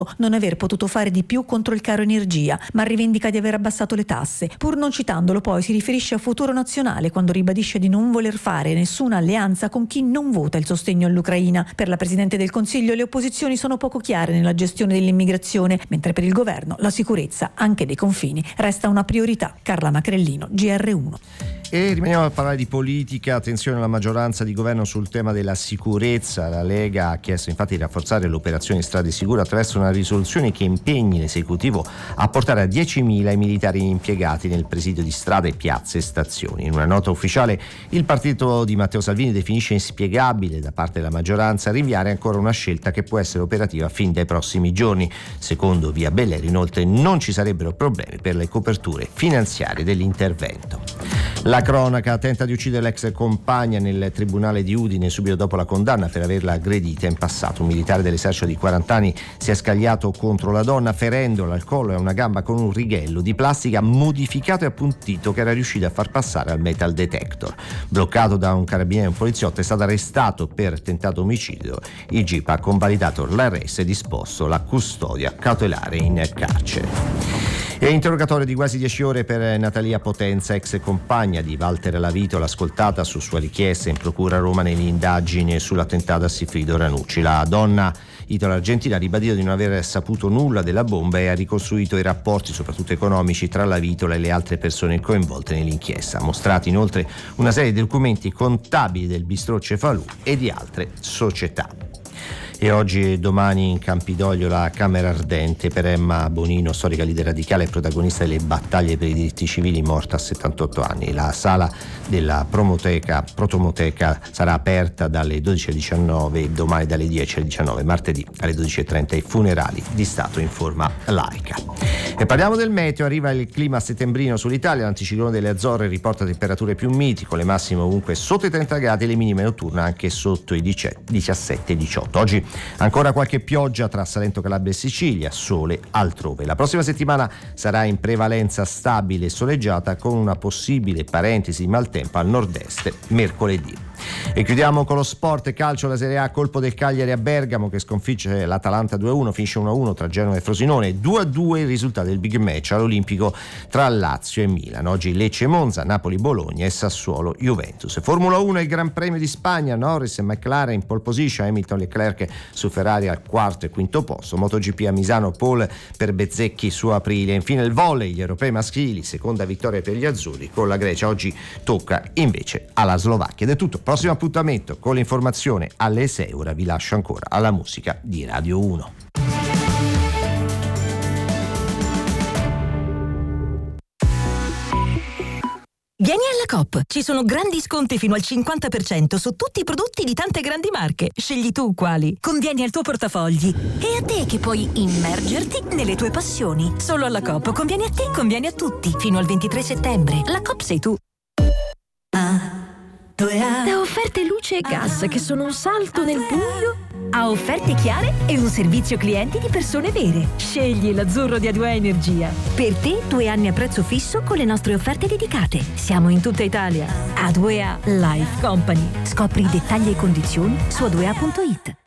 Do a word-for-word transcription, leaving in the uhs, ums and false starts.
non aver potuto fare di più contro il caro energia, ma rivendica di aver abbassato le tasse. Pur non citandolo, poi si riferisce a Futuro Nazionale quando ribadisce di non voler fare nessuna alleanza con chi non vota il sostegno all'Ucraina. Per la Presidente del Consiglio le opposizioni sono poco chiare nella gestione dell'immigrazione, mentre per il governo la sicurezza, anche dei confini, resta una priorità. Carla Macrellino, G R uno. E rimaniamo a parlare di politica. Attenzione alla maggioranza di governo sul tema della sicurezza. La Lega ha chiesto infatti di rafforzare l'operazione Strade Sicure attraverso una risoluzione che impegni l'esecutivo a portare a diecimila i militari impiegati nel presidio di strade, piazze e stazioni. In una nota ufficiale il partito di Matteo Salvini definisce inspiegabile da parte della maggioranza rinviare ancora una scelta che può essere operativa fin dai prossimi giorni. Secondo Via Belleri inoltre non ci sarebbero problemi per le coperture finanziarie dell'intervento. La cronaca: tenta di uccidere l'ex compagna nel tribunale di Udine subito dopo la condanna per averla aggredita in passato. Un militare dell'esercito di quaranta anni si è scagliato contro la donna ferendola al collo e a una gamba con un righello di plastica modificato e appuntito che era riuscito a far passare al metal detector. Bloccato da un carabiniere e un poliziotto, è stato arrestato per tentato omicidio. Il G I P ha convalidato l'arresto e disposto la custodia cautelare in carcere. E interrogatorio di quasi dieci ore per Natalia Potenza, ex compagna di Walter Lavitola, ascoltata su sua richiesta in procura a Roma nell'indagine sull'attentato a Sigfrido Ranucci. La donna italo-argentina ha ribadito di non aver saputo nulla della bomba e ha ricostruito i rapporti, soprattutto economici, tra Lavitola e le altre persone coinvolte nell'inchiesta. Ha mostrato inoltre una serie di documenti contabili del Bistrò Cefalù e di altre società. E oggi e domani in Campidoglio la Camera Ardente per Emma Bonino, storica leader radicale e protagonista delle battaglie per i diritti civili, morta a settantotto anni. La sala della Promoteca, Protomoteca sarà aperta dalle dodici alle diciannove, domani dalle dieci alle diciannove, martedì alle dodici e trenta i funerali di Stato in forma laica. E parliamo del meteo. Arriva il clima settembrino sull'Italia. L'anticiclone delle Azzorre riporta temperature più miti, con le massime ovunque sotto i trenta gradi e le minime notturne anche sotto i diciassette diciotto. Oggi ancora qualche pioggia tra Salento, Calabria e Sicilia, sole altrove. La prossima settimana sarà in prevalenza stabile e soleggiata, con una possibile parentesi di maltempo al nord-est mercoledì. E chiudiamo con lo sport calcio. La Serie A, colpo del Cagliari a Bergamo che sconfigge l'Atalanta due a uno, finisce uno a uno tra Genova e Frosinone, due a due il risultato del big match all'Olimpico tra Lazio e Milan. Oggi Lecce Monza, Napoli Bologna e Sassuolo Juventus. Formula uno e il Gran Premio di Spagna, Norris e McLaren in pole position, Hamilton e Leclerc su Ferrari al quarto e quinto posto. MotoGP a Misano, pole per Bezzecchi su Aprilia. Infine il volley, gli europei maschili, seconda vittoria per gli azzurri con la Grecia. Oggi tocca invece alla Slovacchia. Ed è tutto. Prossimo appuntamento con l'informazione alle sei. Ora vi lascio ancora alla musica di Radio uno. Vieni alla Coop, ci sono grandi sconti fino al cinquanta per cento su tutti i prodotti di tante grandi marche. Scegli tu quali. Convieni al tuo portafogli. E a te che puoi immergerti nelle tue passioni. Solo alla Coop conviene a te, conviene a tutti. Fino al ventitré settembre. La Coop sei tu. Ah. Da offerte luce e gas che sono un salto nel buio a offerte chiare e un servizio clienti di persone vere. Scegli l'azzurro di A due A Energia. Per te due anni a prezzo fisso con le nostre offerte dedicate. Siamo in tutta Italia. A due A Life Company. Scopri i dettagli e condizioni su a due a punto it.